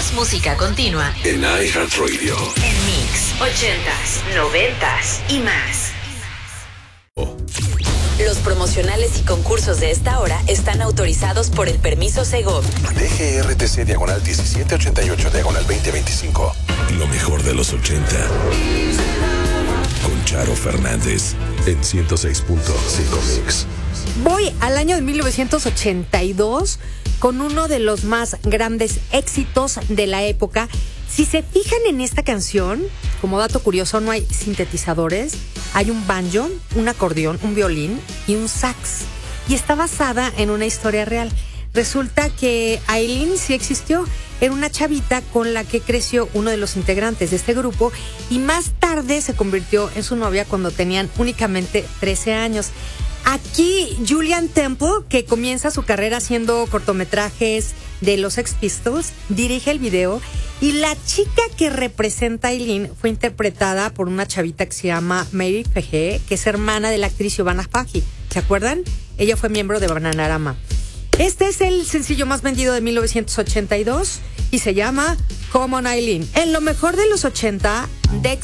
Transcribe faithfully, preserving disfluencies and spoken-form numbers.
Más música continua en iHeartRadio. En Mix, ochentas, noventas y más. Los promocionales y concursos de esta hora están autorizados por el permiso Segov. D G R T C diagonal diecisiete ochenta y ocho diagonal veinte veinticinco. Lo mejor de los ochenta. Con Charo Fernández en ciento seis punto cinco Mix. Voy al año de mil novecientos ochenta y dos con uno de los más grandes éxitos de la época. Si se fijan en esta canción, como dato curioso, no hay sintetizadores, hay un banjo, un acordeón, un violín y un sax. Y está basada en una historia real. Resulta que Aileen sí existió. Era una chavita con la que creció uno de los integrantes de este grupo y más tarde se convirtió en su novia cuando tenían únicamente trece años. Aquí Julian Temple, que comienza su carrera haciendo cortometrajes de los Sex Pistols, dirige el video y la chica que representa a Aileen fue interpretada por una chavita que se llama Mary P G, que es hermana de la actriz Giovanna Paggi. ¿Se acuerdan? Ella fue miembro de Bananarama. Este es el sencillo más vendido de mil novecientos ochenta y dos y se llama Come On Aileen. En lo mejor de los ochenta, Dex